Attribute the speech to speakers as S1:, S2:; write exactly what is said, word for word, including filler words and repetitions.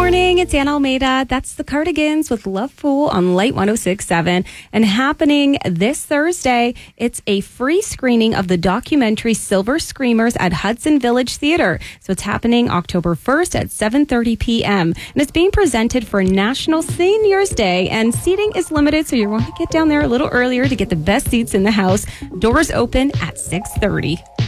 S1: morning. It's Ann Almeida. That's the Cardigans with Love Fool on Light one oh six point seven. And happening this Thursday, it's a free screening of the documentary Silver Screamers at Hudson Village Theater. So it's happening October first at seven thirty p.m. And it's being presented for National Seniors Day. And seating is limited, so you want to get down there a little earlier to get the best seats in the house. Doors open at six thirty.